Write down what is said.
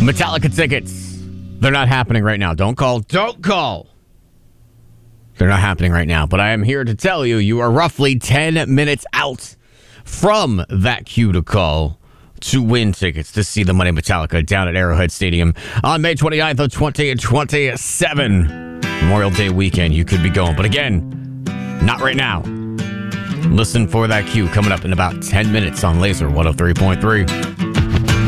Metallica tickets. They're not happening right now. Don't call. Don't call. They're not happening right now. But I am here to tell you, you are roughly 10 minutes out from that queue to call to win tickets to see the Money Metallica down at Arrowhead Stadium on May 29th of 2027. Memorial Day weekend, you could be going. But again, not right now. Listen for that queue coming up in about 10 minutes on Laser 103.3.